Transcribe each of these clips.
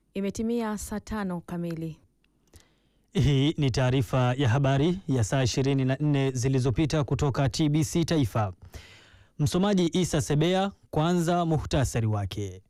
Imetimia saa 5 kamili. Hii ni taarifa ya habari ya saa 24 zilizopita kutoka TBC Taifa. Msomaji Isa Sebea, kwanza muhtasari wake.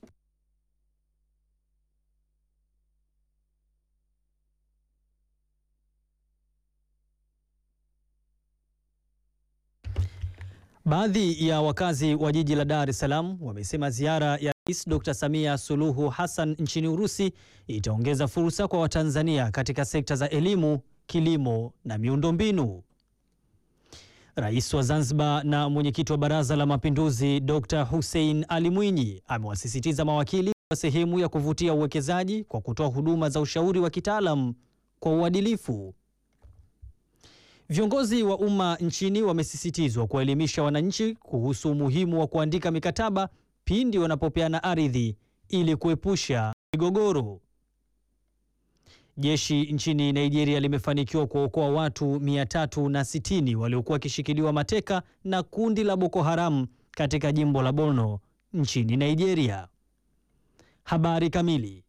Baadhi ya wakazi wa jiji la Dar es Salaam wamesema ziara ya Rais Dr. Samia Suluhu Hassan nchini Urusi itaongeza fursa kwa Watanzania katika sekta za elimu, kilimo na miundombinu. Rais wa Zanzibar na mwenyekiti wa Baraza la Mapinduzi Dr. Hussein Ali Mwinyi amewasisitiza mawakili kwa sehemu ya kuvutia uwekezaji kwa kutoa huduma za ushauri wa kitaalam kwa uadilifu. Viongozi wa umma nchini wamesisitizwa kuwaelimisha wananchi kuhusu umuhimu wa kuandika mikataba pindi wanapopeana ardhi ili kuepusha migogoro. Jeshi nchini Nigeria limefanikiwa kuokoa watu 360 waliokuwa wakishikiliwa mateka na kundi la Boko Haram katika jimbo la Borno nchini Nigeria. Habari kamili.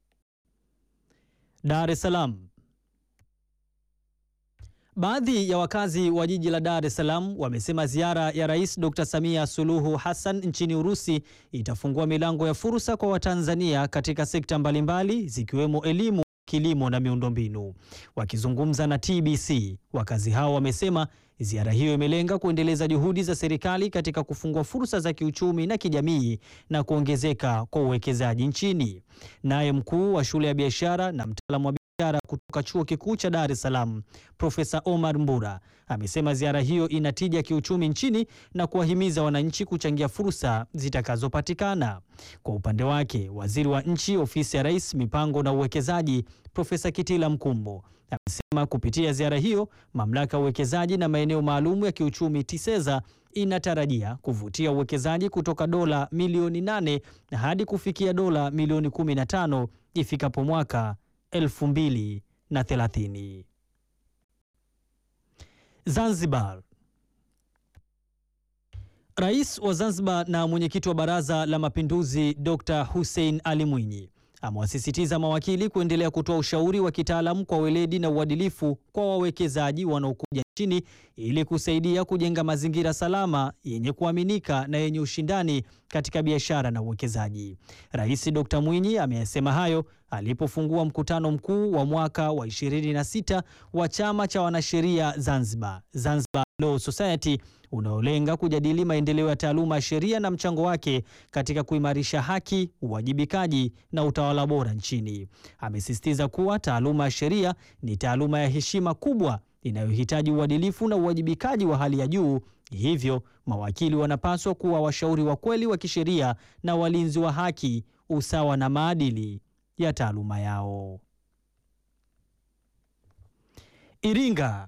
Dar es Salaam. Baadhi ya wakazi wa jiji la Dar es Salaam wamesema ziara ya Rais Dr. Samia Suluhu Hassan nchini Urusi itafungua milango ya fursa kwa Watanzania katika sekta mbalimbali zikiwemo elimu, kilimo na miundombinu. Wakizungumza na TBC, wakazi hao wamesema ziara hiyo imelenga kuendeleza juhudi za serikali katika kufungua fursa za kiuchumi na kijamii na kuongezeka kwa uwekezaji nchini. Naye mkuu wa shule ya biashara na mtaalamu wa biashara kutoka Chuo Kikuu cha Dar es Salaam, Profesa Omar Mbura, amesema ziara hiyo inatija kiuchumi nchini na kuwahimiza wananchi kuchangia fursa zitakazopatikana. Kwa upande wake, Waziri wa Nchi, Ofisi ya Rais, Mipango na Uwekezaji, Profesa Kitila Mkumbo, amesema kupitia ziara hiyo, Mamlaka ya Uwekezaji na Maeneo Maalum ya Kiuchumi TISEZA inatarajia kuvutia uwekezaji kutoka dola milioni 8 hadi kufikia dola milioni 15 ifikapo mwaka 2030. Zanzibar. Rais wa Zanzibar na mwenyekiti wa Baraza la Mapinduzi Dr. Hussein Ali Mwinyi amewasisitiza mawakili kuendelea kutoa ushauri wa kitaalamu kwa weledi na uadilifu kwa wawekezaji wanaokuja nchini ili kusaidia kujenga mazingira salama yenye kuaminika na yenye ushindani katika biashara na uwekezaji. Rais Dr. Mwinyi ameyasema hayo alipofungua mkutano mkuu wa mwaka wa 26 wa Chama cha Wanasheria Zanzibar, Zanzibar Law Society, unaolenga kujadili maendeleo ya taaluma ya sheria na mchango wake katika kuimarisha haki, uwajibikaji na utawala bora nchini. Amesisitiza kuwa taaluma ya sheria ni taaluma ya heshima kubwa inayohitaji uadilifu na uwajibikaji wa hali ya juu. Hivyo, mawakili wanapaswa kuwa washauri wa kweli wa kisheria na walinzi wa haki, usawa na maadili ya taaluma yao. Iringa.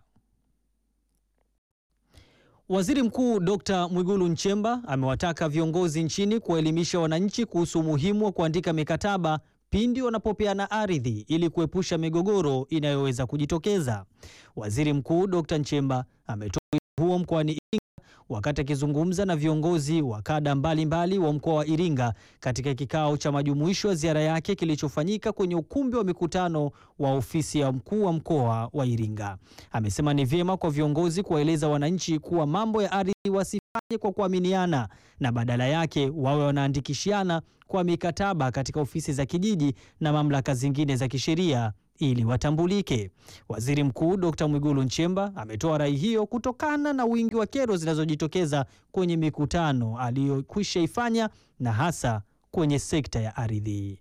Waziri Mkuu Dr. Mwigulu Nchemba amewataka viongozi nchini kuwaelimisha wananchi kuhusu umuhimu wa kuandika mikataba pindi wanapopeana ardhi ili kuepusha migogoro inayoweza kujitokeza. Waziri Mkuu Dr. Nchemba ametoa wito huo mkoani Iringa wakati akizungumza na viongozi wa kada mbalimbali wa mkoa wa Iringa katika kikao cha majumuisho ya ziara yake kilichofanyika kwenye ukumbi wa mikutano wa ofisi ya mkuu wa mkoa wa Iringa. Amesema ni vyema kwa viongozi kuwaeleza wananchi kuwa mambo ya ardhi wasifanye kwa kuaminiana na badala yake wawe wanaandikishiana kwa mikataba katika ofisi za kijiji na mamlaka zingine za kisheria ili watambulike. Waziri Mkuu Dr. Mwigulu Nchemba ametoa rai hiyo kutokana na wingi wa kero zinazojitokeza kwenye mikutano aliyokwisha ifanya na hasa kwenye sekta ya ardhi.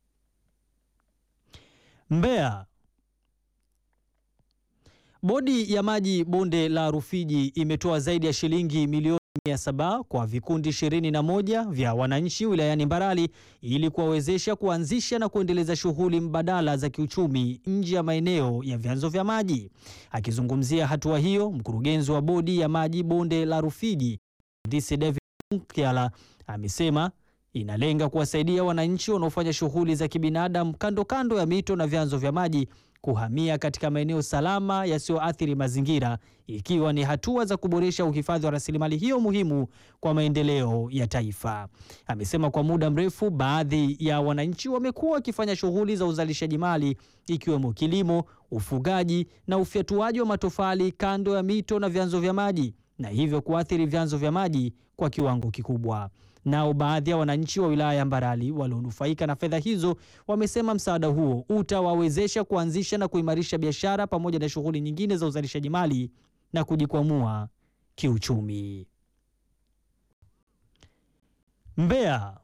Mbeya. Bodi ya maji bonde la Rufiji imetoa zaidi ya shilingi milioni 700 kwa vikundi 21 vya wananchi wilayani Mbarali ili kuwawezesha kuanzisha na kuendeleza shughuli mbadala za kiuchumi nje ya maeneo ya vyanzo vya maji. Akizungumzia hatua hiyo, mkurugenzi wa bodi ya maji bonde la Rufiji, Mhandisi David Mkyala, amesema inalenga kuwasaidia wananchi wanaofanya shughuli za kibinadamu kando kando ya mito na vyanzo vya maji kuhamia katika maeneo salama yasiyoathiri mazingira, ikiwa ni hatua za kuboresha uhifadhi wa rasilimali hiyo muhimu kwa maendeleo ya taifa. Amesema kwa muda mrefu baadhi ya wananchi wamekuwa wakifanya shughuli za uzalishaji mali ikiwemo kilimo, ufugaji na ufyatuaji wa matofali kando ya mito na vyanzo vya maji, na hivyo kuathiri vyanzo vya maji kwa kiwango kikubwa. Nao baadhi ya wananchi wa wilaya ya Mbarali walionufaika na fedha hizo wamesema msaada huo utawawezesha kuanzisha na kuimarisha biashara pamoja na shughuli nyingine za uzalishaji mali na kujikwamua kiuchumi. Mbeya.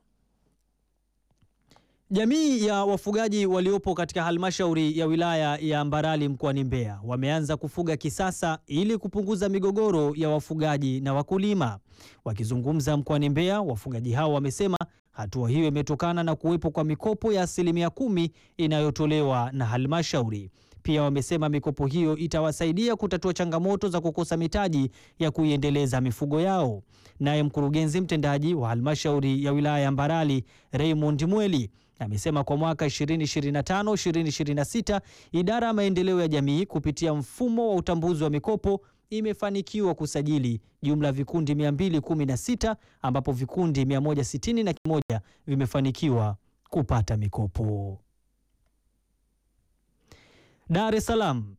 Jamii ya wafugaji waliopo katika halmashauri ya wilaya ya Mbarali mkoani Mbeya wameanza kufuga kisasa ili kupunguza migogoro ya wafugaji na wakulima. Wakizungumza mkoani Mbeya, wafugaji hao wamesema hatua hiyo imetokana na kuwepo kwa mikopo ya 10% inayotolewa na halmashauri. Pia wamesema mikopo hiyo itawasaidia kutatua changamoto za kukosa mitaji ya kuiendeleza mifugo yao. Naye mkurugenzi mtendaji wa halmashauri ya wilaya ya Mbarali, Raymond Mweli, amesema kwa mwaka 2025-2026 idara ya maendeleo ya jamii kupitia mfumo wa utambuzi wa mikopo imefanikiwa kusajili jumla vikundi 216 ambapo vikundi 161 vimefanikiwa kupata mikopo. Dar es Salaam.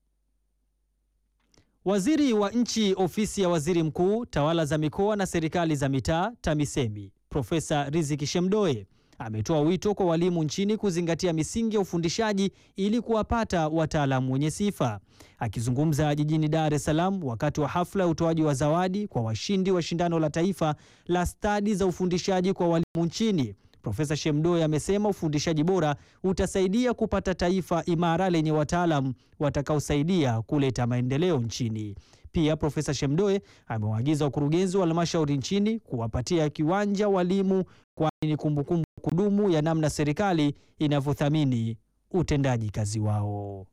Waziri wa Nchi, Ofisi ya Waziri Mkuu, Tawala za Mikoa na Serikali za Mitaa, TAMISEMI, Profesa Riziki Shemdoe ametoa wito kwa walimu nchini kuzingatia misingi ya ufundishaji ili kuwapata wataalamu wenye sifa. Akizungumza jijini Dar es Salaam wakati wa hafla ya utoaji wa zawadi kwa washindi wa shindano la taifa la stadi za ufundishaji kwa walimu nchini, Profesa Shemdoe amesema ufundishaji bora utasaidia kupata taifa imara lenye wataalamu watakaosaidia kuleta maendeleo nchini. Pia Profesa Shemdoe amewaagiza wakurugenzi wa halmashauri nchini kuwapatia kiwanja walimu, kwani ni kumbukumbu kudumu ya namna serikali inavyothamini utendaji kazi wao.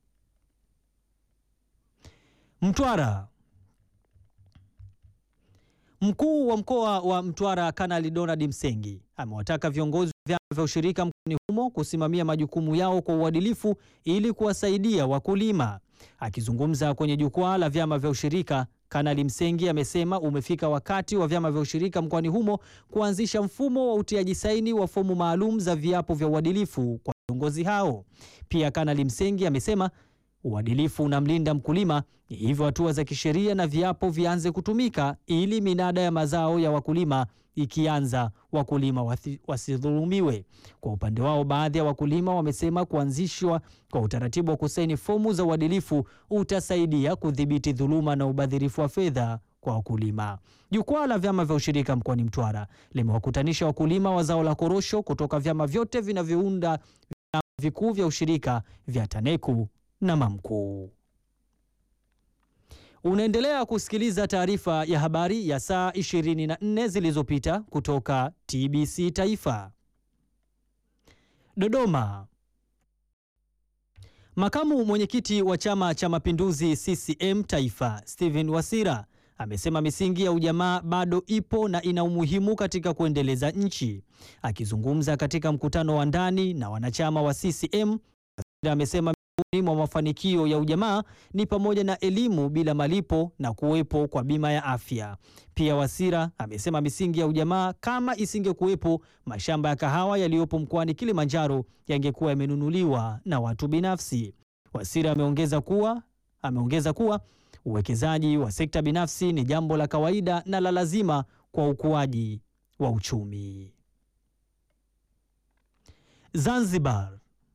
Mtwara. Mkuu wa mkoa wa Mtwara Kanali Donald Msengi amewataka viongozi wa vyama vya ushirika mkoani humo kusimamia majukumu yao kwa uadilifu ili kuwasaidia wakulima. Akizungumza kwenye jukwaa la vyama vya ushirika, Kanali Msengi amesema umefika wakati wa vyama vya ushirika mkoani humo kuanzisha mfumo wa utiaji saini wa fomu maalum za viapo vya uadilifu kwa viongozi hao. Pia Kanali Msengi amesema uadilifu unamlinda mkulima, hivyo hatua za kisheria na viapo vianze kutumika ili minada ya mazao ya wakulima ikianza wakulima wasidhulumiwe. Kwa upande wao, baadhi ya wakulima wamesema kuanzishwa kwa utaratibu wa kusaini fomu za uadilifu utasaidia kudhibiti dhuluma na ubadhirifu wa fedha kwa wakulima. Jukwaa la vyama vya ushirika mkoani Mtwara limewakutanisha wakulima wa zao la korosho kutoka vyama vyote vinavyounda vyama vikuu vya ushirika vya TANECU na MAMCU. Unaendelea kusikiliza taarifa ya habari ya saa 24 zilizopita kutoka TBC Taifa. Dodoma. Makamu mwenyekiti wa Chama cha Mapinduzi CCM Taifa, Steven Wasira, amesema misingi ya ujamaa bado ipo na ina umuhimu katika kuendeleza nchi. Akizungumza katika mkutano wa ndani na wanachama wa CCM, Wasira amesema mwa mafanikio ya ujamaa ni pamoja na elimu bila malipo na kuwepo kwa bima ya afya. Pia Wasira amesema misingi ya ujamaa kama isingekuwepo, mashamba ya kahawa yaliyopo mkoani Kilimanjaro yangekuwa yamenunuliwa na watu binafsi. Wasira ameongeza kuwa uwekezaji wa sekta binafsi ni jambo la kawaida na la lazima kwa ukuaji wa uchumi. Zanzibar.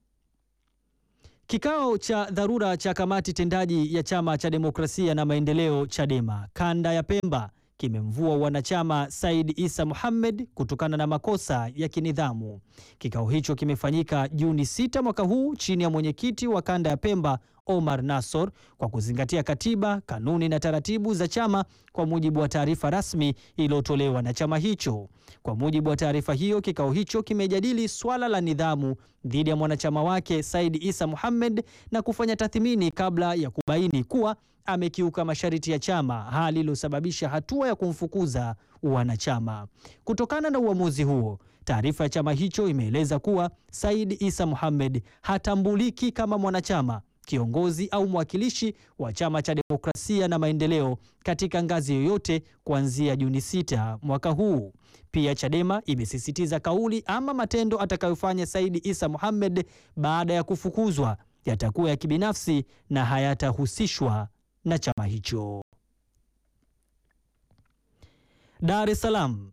Kikao cha dharura cha kamati tendaji ya Chama cha Demokrasia na Maendeleo Chadema kanda ya Pemba kimemvua wanachama Said Isa Mohamed kutokana na makosa ya kinidhamu. Kikao hicho kimefanyika Juni 6 mwaka huu chini ya mwenyekiti wa kanda ya Pemba Omar Nassor kwa kuzingatia katiba, kanuni na taratibu za chama, kwa mujibu wa taarifa rasmi iliyotolewa na chama hicho. Kwa mujibu wa taarifa hiyo, kikao hicho kimejadili swala la nidhamu dhidi ya mwanachama wake Said Isa Mohamed na kufanya tathmini kabla ya kubaini kuwa amekiuka masharti ya chama, hali iliyosababisha hatua ya kumfukuza wanachama. Kutokana na uamuzi huo, taarifa ya chama hicho imeeleza kuwa Said Isa Mohamed hatambuliki kama mwanachama kiongozi au mwakilishi wa Chama cha Demokrasia na Maendeleo katika ngazi yoyote kuanzia Juni 6 mwaka huu. Pia Chadema imesisitiza kauli ama matendo atakayofanya Said Issa Mohamed baada ya kufukuzwa yatakuwa ya kibinafsi na hayatahusishwa na chama hicho. Dar es Salaam.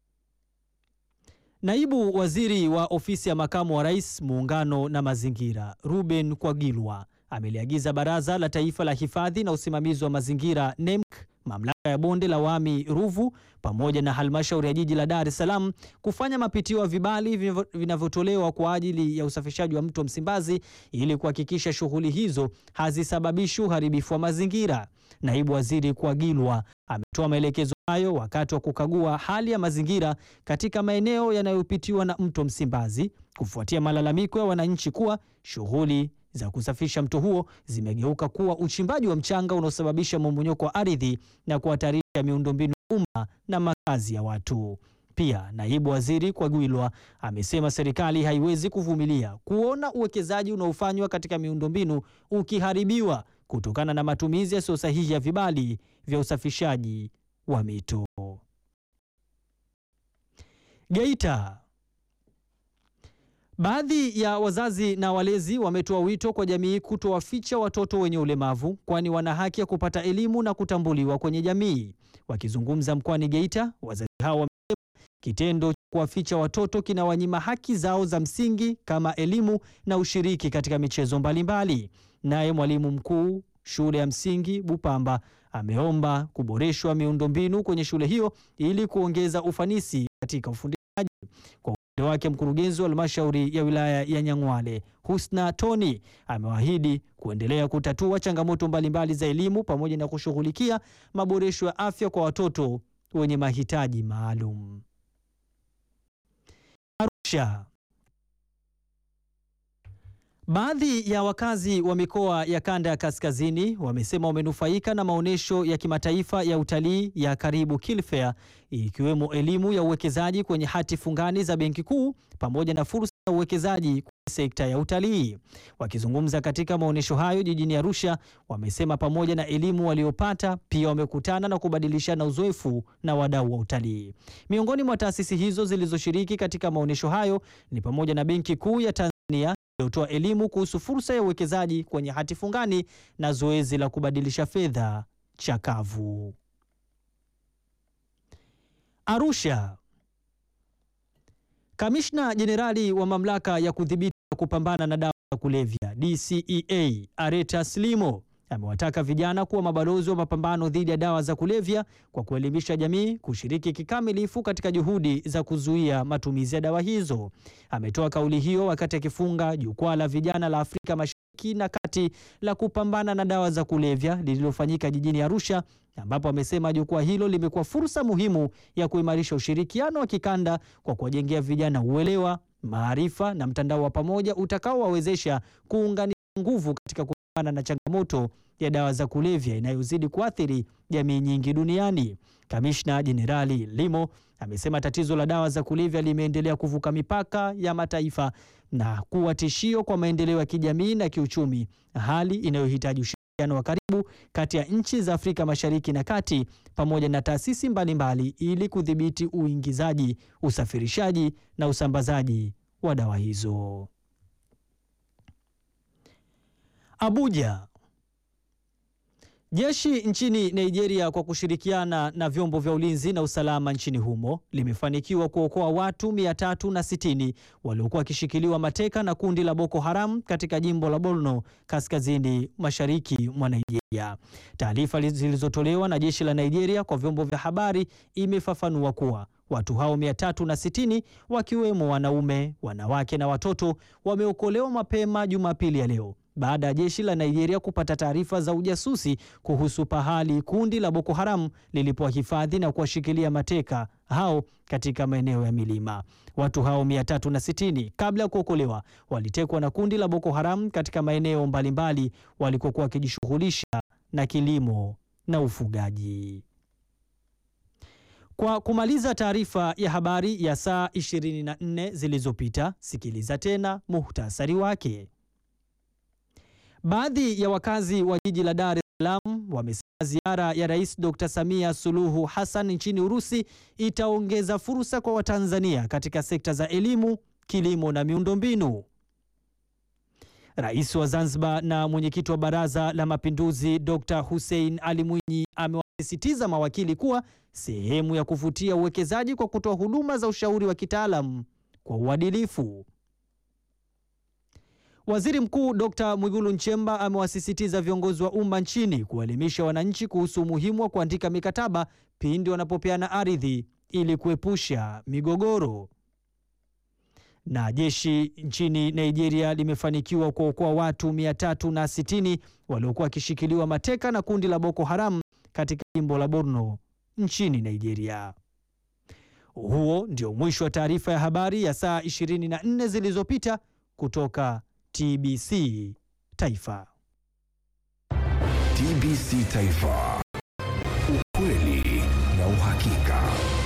Naibu Waziri wa Ofisi ya Makamu wa Rais, Muungano na Mazingira, Ruben Kwagilwa ameliagiza Baraza la Taifa la Hifadhi na Usimamizi wa Mazingira NEMC, Mamlaka ya Bonde la Wami Ruvu pamoja na Halmashauri ya Jiji la Dar es Salaam kufanya mapitio ya vibali vinavyotolewa kwa ajili ya usafishaji wa mto Msimbazi ili kuhakikisha shughuli hizo hazisababishi uharibifu wa mazingira. Naibu Waziri Kwagilwa ametoa maelekezo hayo wakati wa kukagua hali ya mazingira katika maeneo yanayopitiwa na mto Msimbazi kufuatia malalamiko ya wananchi kuwa shughuli za kusafisha mto huo zimegeuka kuwa uchimbaji wa mchanga unaosababisha mmomonyoko wa ardhi na kuhatarisha miundombinu ya umma na makazi ya watu. Pia Naibu Waziri Kwagilwa amesema serikali haiwezi kuvumilia kuona uwekezaji unaofanywa katika miundombinu ukiharibiwa kutokana na matumizi yasiyo sahihi ya vibali vya usafishaji wa mito. Geita. Baadhi ya wazazi na walezi wametoa wito kwa jamii kutowaficha watoto wenye ulemavu, kwani wana haki ya kupata elimu na kutambuliwa kwenye jamii. Wakizungumza mkoani Geita, wazazi hao wamesema kitendo cha kuwaficha watoto kinawanyima haki zao za msingi kama elimu na ushiriki katika michezo mbalimbali. Naye mwalimu mkuu shule ya msingi Bupamba ameomba kuboreshwa miundombinu kwenye shule hiyo ili kuongeza ufanisi katika ufundishaji. Kwa upande wake, mkurugenzi wa halmashauri ya wilaya ya Nyang'hwale Husna Tony amewaahidi kuendelea kutatua changamoto mbalimbali za elimu pamoja na kushughulikia maboresho ya afya kwa watoto wenye mahitaji maalum. Arusha. Baadhi ya wakazi wa mikoa ya kanda ya kaskazini wamesema wamenufaika na maonyesho ya kimataifa ya utalii ya Karibu Kilfair, ikiwemo elimu ya uwekezaji kwenye hati fungani za Benki Kuu pamoja na fursa ya uwekezaji kwenye sekta ya utalii. Wakizungumza katika maonyesho hayo jijini Arusha, wamesema pamoja na elimu waliopata pia wamekutana na kubadilishana uzoefu na wadau wa utalii. Miongoni mwa taasisi hizo zilizoshiriki katika maonyesho hayo ni pamoja na Benki Kuu ya Tanzania iliyotoa elimu kuhusu fursa ya uwekezaji kwenye hati fungani na zoezi la kubadilisha fedha chakavu. Arusha. Kamishna Jenerali wa Mamlaka ya Kudhibiti na Kupambana na Dawa za Kulevya DCEA Aretas Limo amewataka vijana kuwa mabalozi wa mapambano dhidi ya dawa za kulevya kwa kuelimisha jamii kushiriki kikamilifu katika juhudi za kuzuia matumizi ya dawa hizo. Ametoa kauli hiyo wakati akifunga jukwaa la vijana la Afrika Mashariki na Kati la kupambana na dawa za kulevya lililofanyika jijini Arusha, ambapo amesema jukwaa hilo limekuwa fursa muhimu ya kuimarisha ushirikiano wa kikanda kwa kuwajengea vijana uelewa, maarifa na mtandao wa pamoja utakaowawezesha kuunganisha nguvu katika kupambana na changamoto ya dawa za kulevya inayozidi kuathiri jamii nyingi duniani. Kamishna Jenerali Limo amesema tatizo la dawa za kulevya limeendelea kuvuka mipaka ya mataifa na kuwa tishio kwa maendeleo ya kijamii na kiuchumi, hali inayohitaji ushirikiano wa karibu kati ya nchi za Afrika Mashariki na Kati pamoja na taasisi mbalimbali ili kudhibiti uingizaji, usafirishaji na usambazaji wa dawa hizo. Abuja. Jeshi nchini Nigeria kwa kushirikiana na vyombo vya ulinzi na usalama nchini humo limefanikiwa kuokoa watu 360 waliokuwa wakishikiliwa mateka na kundi la Boko Haram katika jimbo la Borno kaskazini mashariki mwa Nigeria. Taarifa zilizotolewa na jeshi la Nigeria kwa vyombo vya habari imefafanua kuwa watu hao 360 wakiwemo wanaume, wanawake na watoto wameokolewa mapema Jumapili ya leo baada ya jeshi la Nigeria kupata taarifa za ujasusi kuhusu pahali kundi la Boko Haram lilipohifadhi na kuwashikilia mateka hao katika maeneo ya milima. Watu hao 360 kabla ya kuokolewa walitekwa na kundi la Boko Haram katika maeneo mbalimbali walikokuwa wakijishughulisha na kilimo na ufugaji. Kwa kumaliza taarifa ya habari ya saa 24 zilizopita, sikiliza tena muhtasari wake. Baadhi ya wakazi wa jiji la Dar es Salaam wamesema ziara ya Rais Dr. Samia Suluhu Hassan nchini Urusi itaongeza fursa kwa Watanzania katika sekta za elimu, kilimo na miundombinu. Rais wa Zanzibar na mwenyekiti wa Baraza la Mapinduzi Dr. Hussein Ali Mwinyi amewasisitiza mawakili kuwa sehemu ya kuvutia uwekezaji kwa kutoa huduma za ushauri wa kitaalamu kwa uadilifu. Waziri Mkuu Dr. Mwigulu Nchemba amewasisitiza viongozi wa umma nchini kuelimisha wananchi kuhusu umuhimu wa kuandika mikataba pindi wanapopeana ardhi ili kuepusha migogoro. Na jeshi nchini Nigeria limefanikiwa kuokoa watu 360 waliokuwa wakishikiliwa mateka na kundi la Boko Haram katika jimbo la Borno nchini Nigeria. Huo ndio mwisho wa taarifa ya habari ya saa 24 zilizopita kutoka TBC Taifa. TBC Taifa. Ukweli na uhakika.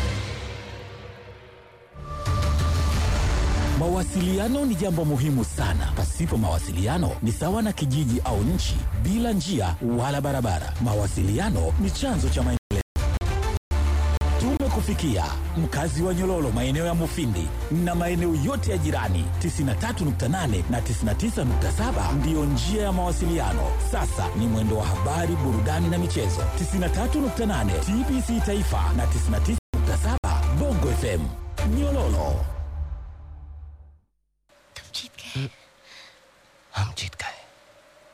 Mawasiliano ni jambo muhimu sana. Pasipo mawasiliano ni sawa na kijiji au nchi bila njia wala barabara. Mawasiliano ni chanzo cha maendeleo. Tumekufikia mkazi wa Nyololo, maeneo ya Mufindi na maeneo yote ya jirani. 93.8 na 99.7 ndiyo njia ya mawasiliano. Sasa ni mwendo wa habari, burudani na michezo. 93.8 TBC Taifa na 99.7 Bongo FM Nyololo. हम जीत गए।